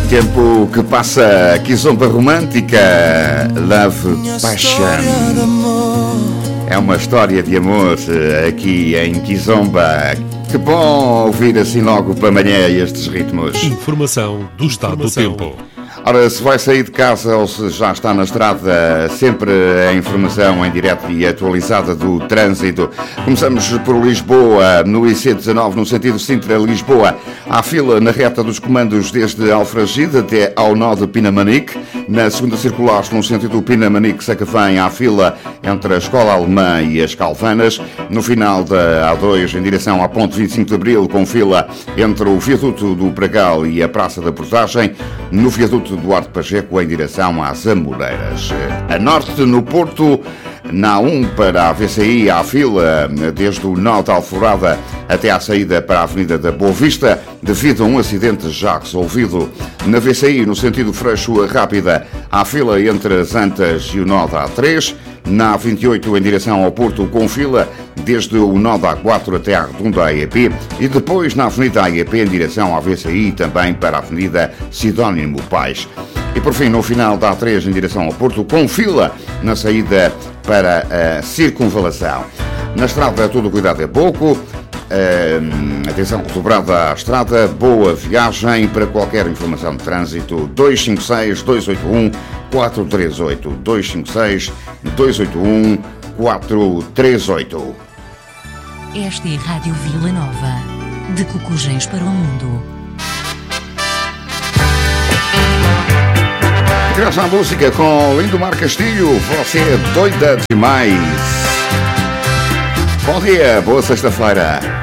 Tempo que passa, Kizomba Romântica, Love Passion. É uma história de amor aqui em Kizomba. Que bom ouvir assim logo pela manhã estes ritmos. Informação do estado do tempo. Ora, se vai sair de casa ou se já está na estrada, sempre a informação em direto e atualizada do trânsito. Começamos por Lisboa, no IC19, no sentido Sintra-Lisboa. Há fila na reta dos comandos desde Alfragide até ao nó de Pinamanique. Na segunda circular, no sentido Pinamanique-Sacavém, há fila entre a Escola Alemã e as Calvanas. No final da A2, em direção à Ponte 25 de Abril, com fila entre o viaduto do Pragal e a Praça da Portagem. No viaduto Duarte Pacheco, em direção às Amoreiras. A norte, no Porto, na A1 para a VCI, há fila desde o nó da Alforada até à saída para a Avenida da Boa Vista, devido a um acidente já resolvido. Na VCI, no sentido Freixo Rápida, há fila entre as Antas e o nó da A3. Na A28, em direção ao Porto, com fila desde o nó da A4 até à Redonda AEP, e depois na Avenida AEP em direção à VCI, também para a Avenida Sidónimo Pais. E por fim, no final da A3 em direção ao Porto, com fila na saída para a Circunvalação. Na estrada, todo cuidado é pouco. Atenção redobrada à estrada, boa viagem. Para qualquer informação de trânsito, 256-281-438, 256-281-438. Esta é a Rádio Vila Nova, de Cocujens para o Mundo. Graças à música com Lindomar Castilho, você é doida demais. Bom dia, boa sexta-feira.